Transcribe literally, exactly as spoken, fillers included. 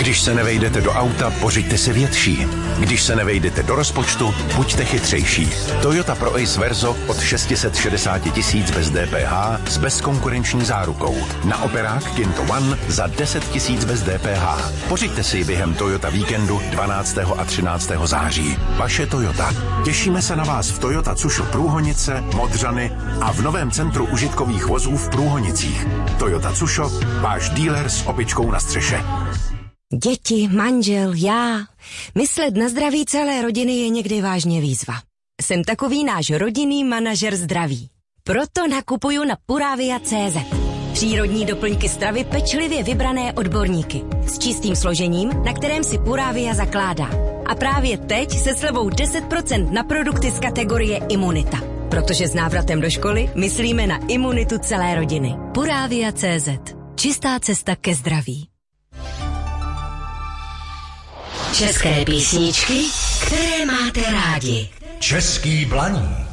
Když se nevejdete do auta, pořiďte si větší. Když se nevejdete do rozpočtu, buďte chytřejší. Toyota Pro Ace Verso od šest set šedesát tisíc bez D P H s bezkonkurenční zárukou. Na operák Kinto One za deset tisíc bez D P H. Pořiďte si ji během Toyota víkendu dvanáctého a třináctého září. Vaše Toyota. Těšíme se na vás v Toyota Tsusho Průhonice, Modřany a v novém centru užitkových vozů v Průhonicích. Toyota Tsusho, váš dealer s opičkou na střeše. Děti, manžel, já. Myslet na zdraví celé rodiny je někdy vážně výzva. Jsem takový náš rodinný manažer zdraví. Proto nakupuju na Puravia tečka cé zet. Přírodní doplňky stravy pečlivě vybrané odborníky. S čistým složením, na kterém si Puravia zakládá. A právě teď se slevou deset procent na produkty z kategorie Imunita. Protože s návratem do školy myslíme na imunitu celé rodiny. Puravia tečka cé zet. Čistá cesta ke zdraví. České písničky, které máte rádi. Český Blaník.